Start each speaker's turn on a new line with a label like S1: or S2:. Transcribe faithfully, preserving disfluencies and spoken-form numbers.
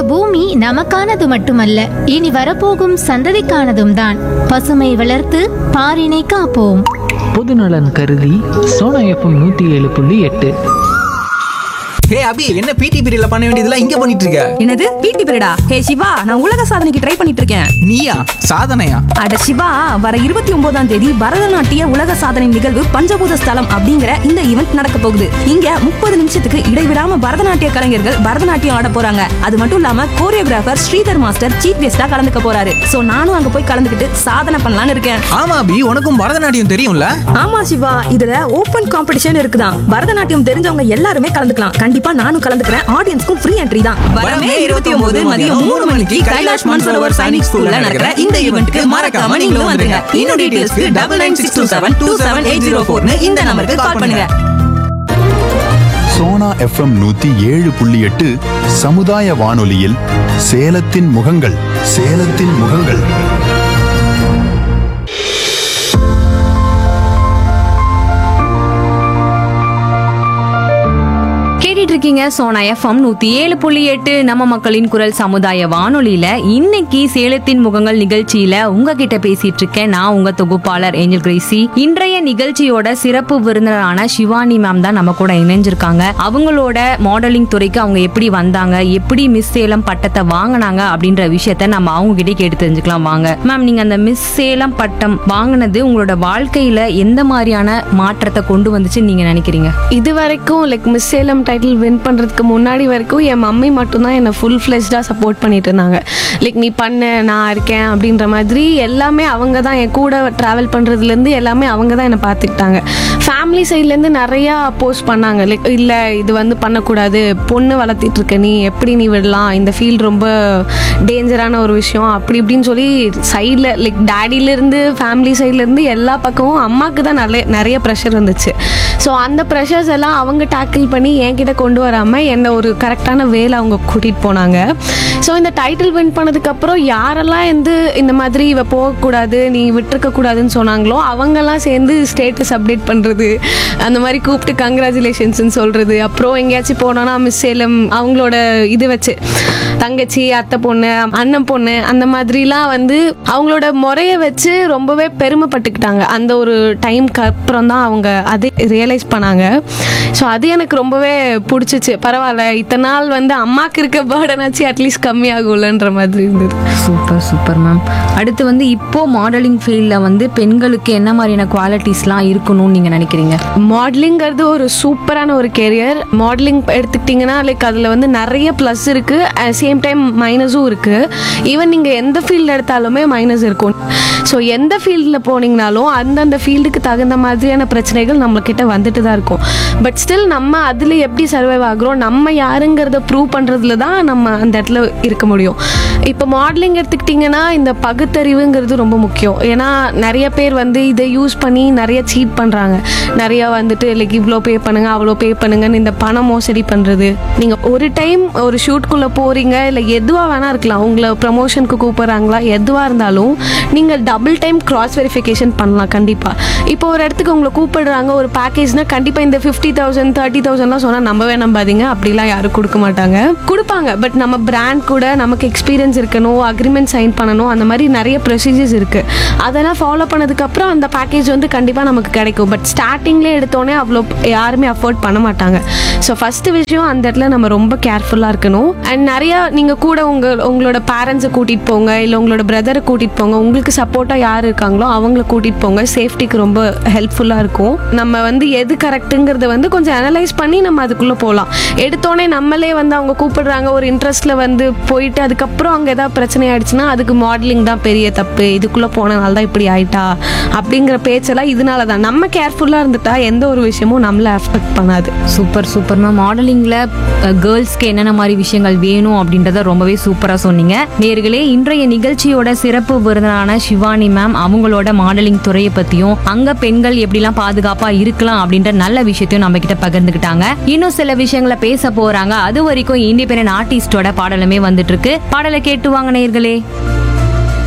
S1: பூமி நமக்கானது மட்டுமல்ல, இனி வரப்போகும் சந்ததிக்கானதும் தான். பசுமை வளர்த்து பாரினை காப்போம்.
S2: பொதுநலன் கருதி சோனா எஃப்எம் நூத்தி ஏழு புள்ளி எட்டு.
S3: ஹே அபி, என்ன பிடி பீரியட்ல பண்ண வேண்டியதெல்லாம் இங்க பண்ணிட்டு இருக்க?
S4: என்னது பிடி பீரியடா? ஹே சிவா, நான் உலக சாதனைக்கு ட்ரை பண்ணிட்டு இருக்கேன்.
S3: நீயா? சாதனையா?
S4: அட சிவா, வர இருபத்தி ஒன்பதாம் தேதி பரதநாட்டிய உலக சாதனை நிகழ்வு பஞ்சபூத ஸ்தலம் அப்படிங்கிற இந்த ஈவெண்ட் நடக்க போகுது. இங்க முப்பது நிமிஷத்துக்கு இடைவிடாம பரதநாட்டிய கலைஞர்கள் பரதநாட்டியம் ஆட போறாங்க. அது மட்டும் இல்லாம கோரியோகிராஃபர் ஸ்ரீதர் மாஸ்டர் சீஃப் கெஸ்டா கலந்துக்க போறாரு. சோ நானும் அங்க போய் கலந்துக்கிட்டு சாதனை பண்ணலாம்னு இருக்கேன்.
S3: ஆமா அபி, உனக்கும் பரதநாட்டியம் தெரியும்ல?
S4: ஆமா சிவா, இதுல ஓபன் காம்படிஷன் இருக்குதான். பரதநாட்டியம் தெரிஞ்சவங்க எல்லாருமே கலந்துக்கலாம். கண்டிப்பா நானும் கலந்துக்கிறேன். ஆடியன்ஸ்க்கும் ஃப்ரீ என்ட்ரி தான்.
S3: வரமே இருபத்தி ஒன்பது மதியம் மூணு மணிக்கு கைலாஷ் மன்சரோவர் சைனிக் ஸ்கூல்ல நடக்கிற இந்த ஈவென்ட்க்கு மறக்காம நீங்களும் வந்துருங்க. இன்னும் டீடைல்ஸ்க்கு double nine six two seven two seven eight zero ஃபோர்னு இந்த நம்பருக்கு கால் பண்ணுங்க.
S5: சோனா எஃப்எம் நூத்தி ஏழு புள்ளி எட்டு சமுதாய வானொலியில் சேலத்தின் முகங்கள் சேலத்தின் முகங்கள்.
S6: இருக்கீங்க சோனா எஃப்எம் நூத்தி ஏழு புள்ளி எட்டு நம்ம மக்களின் குரல் சமுதாய வானொலியில இன்னைக்கு சேலத்தின் முகங்கள் நிகழ்ச்சியில உங்ககிட்ட பேசிட்டு இருக்கேன். நான் உங்க தொகுப்பாளர் ஏஞ்சல் கிரேசி. இன்றைய நிகழ்ச்சியோட சிறப்பு விருந்தினரான சிவானி மேம் தான் நம்ம கூட இணைஞ்சிருக்காங்க. அவங்களோட மாடலிங் துறைக்கு அவங்க எப்படி வந்தாங்க, எப்படி மிஸ் சேலம் பட்டத்தை வாங்கினாங்க அப்படின்ற விஷயத்த நம்ம அவங்க கிட்டே கேட்டு தெரிஞ்சுக்கலாம். வாங்க மேம், நீங்க அந்த மிஸ் சேலம் பட்டம் வாங்கினது உங்களோட வாழ்க்கையில எந்த மாதிரியான மாற்றத்தை கொண்டு வந்துச்சு நீங்க நினைக்கிறீங்க?
S7: இது வரைக்கும் like miss Salem title win பண்ணுறதுக்கு முன்னாடி வரைக்கும் என் மம்மி மட்டும்தான் என்னை ஃபுல் ஃப்ளெஷ்டாக சப்போர்ட் பண்ணிட்டு இருந்தாங்க. லைக் நீ பண்ண, நான் இருக்கேன் அப்படின்ற மாதிரி எல்லாமே அவங்க தான். என் கூட ட்ராவல் பண்ணுறதுலேருந்து எல்லாமே அவங்க தான் என்னை பார்த்துக்கிட்டாங்க. ஃபேமிலி சைட்லேருந்து நிறையா போஸ்ட் பண்ணாங்க. லைக் இல்லை இது வந்து பண்ணக்கூடாது, பொண்ணு வளர்த்திட்டு இருக்க நீ, எப்படி நீ விடலாம், இந்த ஃபீல்டு ரொம்ப டேஞ்சரான ஒரு விஷயம் அப்படி இப்படின்னு சொல்லி சைடில் லைக் டேடியிலேருந்து ஃபேமிலி சைட்லேருந்து எல்லா பக்கமும் அம்மாவுக்கு தான் நிறைய நிறைய ப்ரெஷர் இருந்துச்சு. ஸோ அந்த ப்ரெஷர்ஸ் எல்லாம் அவங்க டேக்கிள் பண்ணி என்கிட்ட கொண்டு வராமல் என்னை ஒரு கரெக்டான வேலை அவங்க கூட்டிகிட்டு போனாங்க. ஸோ இந்த டைட்டில் வின் பண்ணதுக்கப்புறம் யாரெல்லாம் வந்து இந்த மாதிரி இவ போகக்கூடாது, நீ விட்டுருக்கக்கூடாதுன்னு சொன்னாங்களோ அவங்கெல்லாம் சேர்ந்து ஸ்டேட்டஸ் அப்டேட் பண்ணுறது, அந்த மாதிரி கூப்பிட்டு கங்க்ராச்சுலேஷன்ஸ்ன்னு சொல்கிறது. அப்புறம் எங்கேயாச்சும் போனோன்னா மிஸ் சேலம் அவங்களோட இது வச்சு தங்கச்சி, அத்தை பொண்ணு, அண்ணன் பொண்ணு அந்த மாதிரிலாம் வந்து அவங்களோட முறையை வச்சு ரொம்பவே பெருமைப்பட்டுக்கிட்டாங்க. அந்த ஒரு டைம்க்கு அப்புறம் தான் அவங்க அதை ரியலைஸ் பண்ணாங்க. ஸோ அது எனக்கு ரொம்பவே பிடிச்சிச்சு. பரவாயில்ல, இத்தனை நாள் வந்து அம்மாவுக்கு இருக்க பேர்டனாச்சு அட்லீஸ்ட் கம்மியாகும்லன்ற மாதிரி இருந்தது.
S6: Super super ma'am. அடுத்து வந்து இப்போ மாடலிங் ஃபீல்டில் வந்து பெண்களுக்கு என்ன மாதிரியான குவாலிட்டிஸ்லாம் இருக்கணும்னு நீங்கள் நினைக்கிறீங்க?
S7: மாடலிங்கிறது ஒரு சூப்பரான ஒரு கெரியர். மாடலிங் எடுத்துக்கிட்டிங்கன்னா லைக் அதில் வந்து நிறைய ப்ளஸ் இருக்குது, சேம் டைம் மைனஸும் இருக்குது. ஈவன் நீங்கள் எந்த ஃபீல்டு எடுத்தாலுமே மைனஸ் இருக்கும். ஸோ எந்த ஃபீல்டில் போனீங்கனாலும் அந்தந்த ஃபீல்டுக்கு தகுந்த மாதிரியான பிரச்சனைகள் நம்மக்கிட்ட வந்துட்டு தான் இருக்கும். பட் ஸ்டில் நம்ம அதில் எப்படி சர்வைவ் ஆகுறோம், நம்ம யாருங்கிறத ப்ரூவ் பண்ணுறதுல தான் நம்ம அந்த இடத்துல இருக்க முடியும். இப்போ மாடலிங் எடுத்துக்கிட்டிங்கன்னா இந்த பகுத்தறிவுங்கிறது ரொம்ப முக்கியம். ஏன்னா நிறைய பேர் வந்து இதை யூஸ் பண்ணி நிறைய சீட் பண்ணுறாங்க. நிறையா வந்துட்டு லைக் இவ்வளோ பே பண்ணுங்க, அவ்வளோ பே பண்ணுங்கன்னு இந்த பணம் மோசடி பண்ணுறது. நீங்கள் ஒரு டைம் ஒரு ஷூட்குள்ளே போகிறீங்க, இல்லை எதுவாக வேணா இருக்கலாம், உங்களை ப்ரமோஷனுக்கு கூப்பிட்றாங்களா, எதுவாக இருந்தாலும் நீங்கள் டபுள் டைம் கிராஸ் வெரிஃபிகேஷன் பண்ணலாம் கண்டிப்பாக. இப்போ ஒரு இடத்துக்கு உங்களை கூப்பிடுறாங்க ஒரு பேக்கேஜ்னால் கண்டிப்பாக இந்த ஃபிஃப்டி தௌசண்ட் தேர்ட்டி தௌசண்ட்லாம் சொன்னால் நம்பவே நம்பாதீங்க. அப்படிலாம் யாரும் கொடுக்க மாட்டாங்க, கொடுப்பாங்க. பட் நம்ம பிராண்ட் கூட நமக்கு எக்ஸ்பீரியன்ஸ் இருக்கணும், அக்ரிமெண்ட் சைன் பண்ணணும், அந்த மாதிரி நிறைய ப்ரொசீஜர்ஸ் இருக்குது. அதெல்லாம் ஃபாலோ பண்ணதுக்கப்புறம் அந்த பேக்கேஜ் வந்து கண்டிப்பாக நமக்கு கிடைக்கும். பட் ஸ்டார்டிங்லேயே எடுத்தோடனே அவ்வளோ யாருமே அஃபோர்ட் பண்ண மாட்டாங்க. ஸோ ஃபஸ்ட்டு விஷயம் அந்த இடத்துல நம்ம ரொம்ப கேர்ஃபுல்லாக இருக்கணும். அண்ட் நிறையா நீங்கள் கூட உங்கள் உங்களோட பேரண்ட்ஸை கூட்டிகிட்டு போங்க, இல்லை உங்களோட பிரதரை கூட்டிகிட்டு போங்க, உங்களுக்கு சப்போர்ட்டாக யார் இருக்காங்களோ அவங்கள கூட்டிகிட்டு போங்க. சேஃப்டிக்கு ரொம்ப ஹெல்ப்ஃபுல்லாக இருக்கும். நம்ம வந்து எது கரெக்டுங்கிறத வந்து கொஞ்சம் அனலைஸ் பண்ணி நம்ம அதுக்குள்ளே போகலாம். எடுத்தோடனே நம்மளே வந்து அவங்க கூப்பிடுறாங்க ஒரு இன்ட்ரெஸ்ட்டில் வந்து போயிட்டு அதுக்கப்புறம் அங்கே ஏதாவது பிரச்சனை ஆயிடுச்சுன்னா அதுக்கு மாடலிங் தான் பெரிய தப்பு, இதுக்குள்ளே போனனால தான் இப்படி ஆயிட்டா அப்படிங்கிற பேச்செல்லாம் இதனால தான். நம்ம கேர்ஃபுல்லாக இருந்துட்டா எந்த ஒரு விஷயமும் நம்மளை அஃபெக்ட் பண்ணாது.
S6: Super super ma'am. மாடலிங்கில் கேர்ள்ஸ்க்கு என்னென்ன மாதிரி விஷயங்கள் வேணும் அப்படின்றத ரொம்பவே சூப்பராக சொன்னீங்க. நேர்களே, இன்றைய நிகழ்ச்சியோட சிறப்பு விருந்தினரான சிவானி மேம் அவங்களோட மாடலிங் துறையை பற்றியும் அங்கே பெண்கள் எப்படிலாம் பாதுகாப்பாக இருக்கலாம் அப்படின்ற நல்ல விஷயத்தையும் நம்ம கிட்ட பகிர்ந்துக்கிட்டாங்க. இன்னும் சில விஷயங்களை பேச போறாங்க. அது வரைக்கும் இண்டிபெண்டன்ட் ஆர்டிஸ்டோட பாடலுமே வந்துட்டு இருக்கு. பாடலை கேட்டு வாங்க நேர்களே.